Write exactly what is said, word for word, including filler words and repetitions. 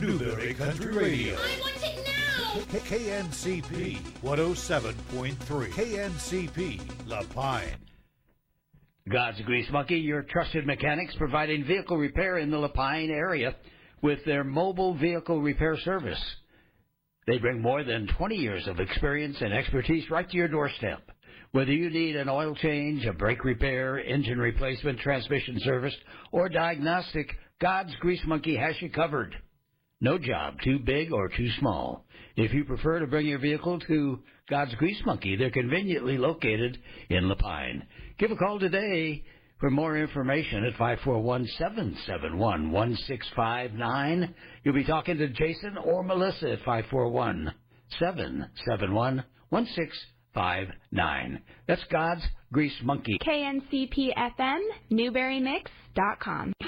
Newberry Country Radio. I want it now! K N C P one oh seven point three. K N C P La Pine. God's Grease Monkey, your trusted mechanics providing vehicle repair in the La Pine area with their mobile vehicle repair service. They bring more than twenty years of experience and expertise right to your doorstep. Whether you need an oil change, a brake repair, engine replacement, transmission service, or diagnostic, God's Grease Monkey has you covered. No job too big or too small. If you prefer to bring your vehicle to God's Grease Monkey, they're conveniently located in La Pine. Give a call today for more information at five four one, seven seven one, one six five nine. You'll be talking to Jason or Melissa at five four one, seven seven one, one six five nine. That's God's Grease Monkey. K N C P F M, Newberry Mix dot com.